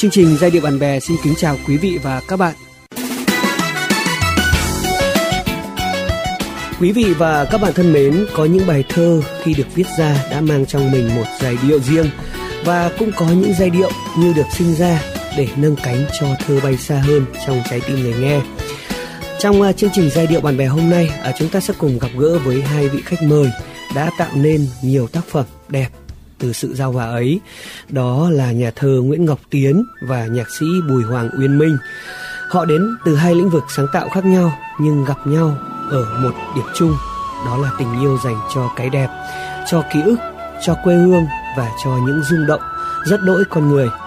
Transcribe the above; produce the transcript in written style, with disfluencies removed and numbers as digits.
Chương trình Giai điệu bạn bè xin kính chào quý vị và các bạn. Quý vị và các bạn thân mến, có những bài thơ khi được viết ra đã mang trong mình một giai điệu riêng, và cũng có những giai điệu như được sinh ra để nâng cánh cho thơ bay xa hơn trong trái tim người nghe. Trong chương trình Giai điệu bạn bè hôm nay, chúng ta sẽ cùng gặp gỡ với hai vị khách mời đã tạo nên nhiều tác phẩm đẹp từ sự giao hòa ấy. Đó là nhà thơ Nguyễn Ngọc Tiến và nhạc sĩ Bùi Hoàng Uyên Minh. Họ đến từ hai lĩnh vực sáng tạo khác nhau nhưng gặp nhau ở một điểm chung, đó là tình yêu dành cho cái đẹp, cho ký ức, cho quê hương và cho những rung động rất đỗi con người.